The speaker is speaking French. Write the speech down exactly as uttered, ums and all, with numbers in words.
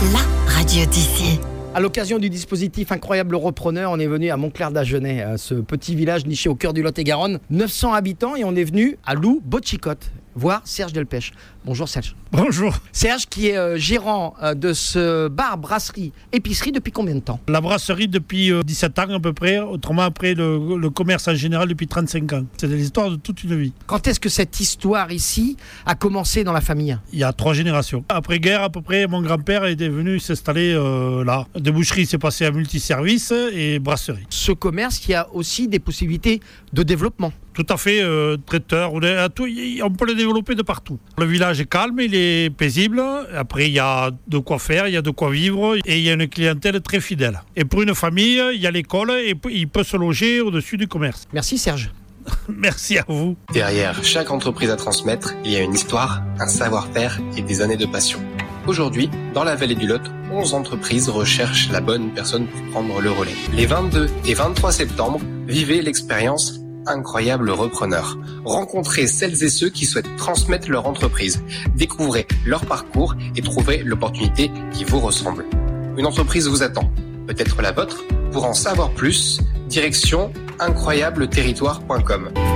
la radio d'ici. À l'occasion du dispositif Incroyable Repreneur, on est venu à Montclair-d'Agenais, ce petit village niché au cœur du Lot-et-Garonne, neuf cents habitants, et on est venu à Loup-Bochicotte voir Serge Delpech. Bonjour Serge. Bonjour. Serge qui est euh, gérant euh, de ce bar, brasserie, épicerie depuis combien de temps? La brasserie depuis euh, dix-sept ans à peu près, autrement après le, le commerce en général depuis trente-cinq ans. C'est l'histoire de toute une vie. Quand est-ce que cette histoire ici a commencé dans la famille? Il y a trois générations. Après-guerre à peu près, mon grand-père était venu s'installer euh, là. De boucherie, c'est passé à multiservice et brasserie. Ce commerce, il y a aussi des possibilités de développement. Tout à fait, euh, traiteur, on, est à tout, on peut le développer de partout. Le village est calme, il est paisible. Après, il y a de quoi faire, il y a de quoi vivre et il y a une clientèle très fidèle. Et pour une famille, il y a l'école et il peut se loger au-dessus du commerce. Merci Serge. Merci à vous. Derrière chaque entreprise à transmettre, il y a une histoire, un savoir-faire et des années de passion. Aujourd'hui, dans la vallée du Lot, onze entreprises recherchent la bonne personne pour prendre le relais. Les vingt-deux et vingt-trois septembre, vivez l'expérience Incroyable Repreneur. Rencontrez celles et ceux qui souhaitent transmettre leur entreprise. Découvrez leur parcours et trouvez l'opportunité qui vous ressemble. Une entreprise vous attend, peut-être la vôtre. Pour en savoir plus, direction incroyable territoire point com.